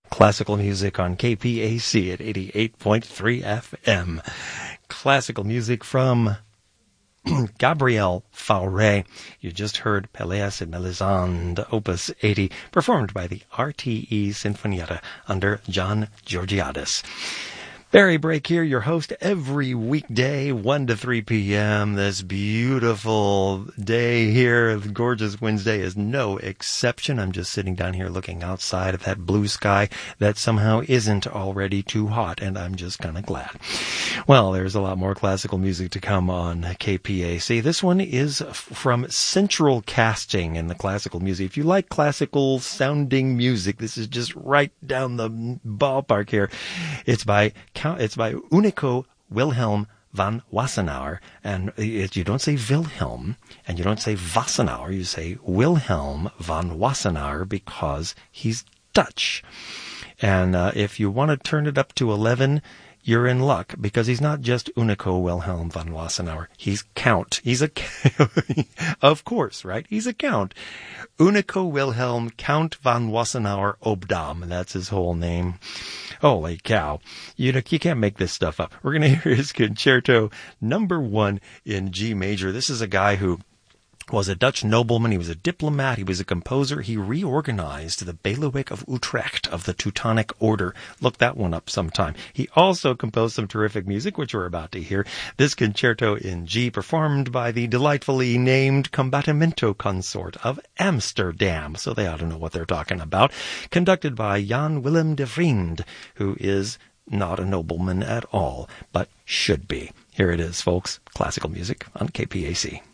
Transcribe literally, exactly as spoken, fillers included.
Classical music on K P A C at eighty-eight point three F M. Classical music from Gabriel Fauré. You just heard Pelléas et Mélisande, Opus eighty, performed by the R T E Sinfonietta under John Georgiadis. Barry Brake here, your host every weekday, one to three p.m. This beautiful day here, the gorgeous Wednesday, is no exception. I'm just sitting down here looking outside at that blue sky that somehow isn't already too hot, and I'm just kind of glad. Well, there's a lot more classical music to come on K P A C. This one is from Central Casting in the classical music. If you like classical sounding music, this is just right down the ballpark here. It's by It's by Unico Wilhelm van Wassenaar, and it, you don't say Wilhelm, and you don't say Wassenaar, you say Wilhelm van Wassenaar because he's Dutch. And uh, if you want to turn it up to eleven, you're in luck, because he's not just Unico Wilhelm van Wassenaar. He's Count. He's a, of course, right? He's a Count. Unico Wilhelm Count van Wassenaar Obdam. That's his whole name. Holy cow. You know, you can't make this stuff up. We're going to hear his concerto number one in G major. This is a guy who was a Dutch nobleman. He was a diplomat. He was a composer. He reorganized the Bailiwick of Utrecht of the Teutonic Order. Look that one up sometime. He also composed some terrific music, which we're about to hear. This concerto in G, performed by the delightfully named Combattimento Consort of Amsterdam. So they ought to know what they're talking about. Conducted by Jan Willem de Vriend, who is not a nobleman at all, but should be. Here it is, folks. Classical music on K P A C.